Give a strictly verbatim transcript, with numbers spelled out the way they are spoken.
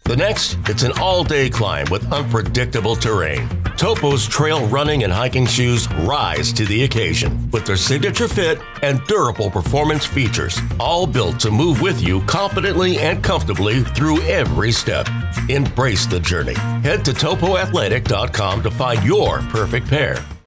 The next, it's an all-day climb with unpredictable terrain. Topo's trail running and hiking shoes rise to the occasion with their signature fit and durable performance features, all built to move with you confidently and comfortably through every step. Embrace the journey. Head to topo athletic dot com to find your perfect pair.